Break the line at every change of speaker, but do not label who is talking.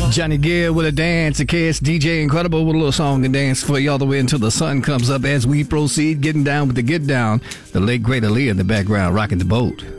Johnny Gill with a dance, a kiss, DJ Incredible with a little song and dance for you all the way until the sun comes up as we proceed, getting down with the get down. The late great Aaliyah in the background, rocking the boat.